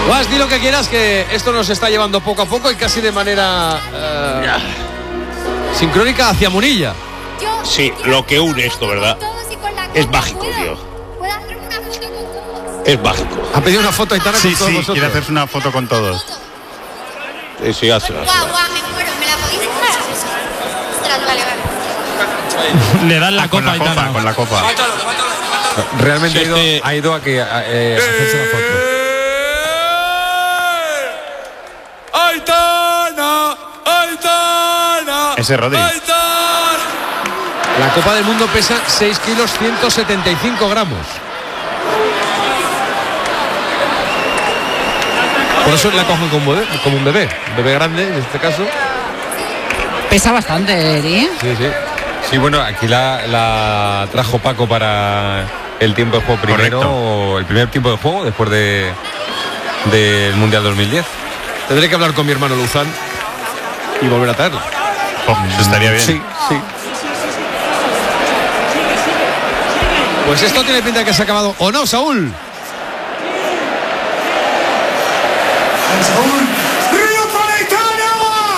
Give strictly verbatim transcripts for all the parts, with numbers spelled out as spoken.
Guas, di lo que quieras, que esto nos está llevando poco a poco y casi de manera uh, sincrónica hacia Munilla. Sí, lo que une esto, ¿verdad? Es mágico, tío. Es mágico. ¿Ha pedido una foto Aitana Sí, con todos sí, vosotros? quiere hacerse una foto con todos. Sí, sí, hazla, hazla. Guau, guau, me muero, ¿me la podéis hacer? Ostras, vale, vale. Le dan la Ah, con copa la copa, Aitana. con la copa. Realmente Sí, ha, ido, este- ha ido a, que, a eh, hacerse la foto. ¡Aitana! ¡Aitana! Ese Rodri. La Copa del Mundo pesa seis kilos ciento setenta y cinco gramos. Por eso la cogen como un bebé, como un bebé, un bebé grande en este caso. Pesa bastante, Eri. Sí, sí. Sí, bueno, aquí la, la trajo Paco para el tiempo de juego primero, Correcto. el primer tiempo de juego después de del Mundial dos mil diez. Tendré que hablar con mi hermano Luzán y volver a traerla. Oh, eso estaría bien. Sí, sí. Pues esto tiene pinta de que se ha acabado. ¿O no, Saúl? ¡Río para Aitana!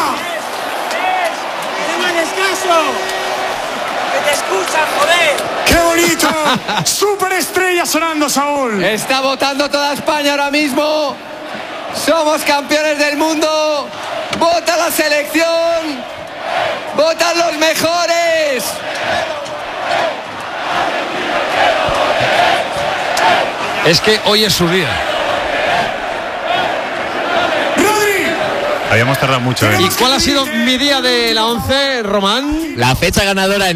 ¡Que te escuchan, joder! ¡Qué bonito! ¡Superestrella sonando, Saúl! Está votando toda España ahora mismo. Somos campeones del mundo. Vota la selección. Votan los mejores. Es que hoy es su día. ¡Rodri! Habíamos tardado mucho, ¿eh? ¿Y cuál ha sido mi día de la once, Román? La fecha ganadora en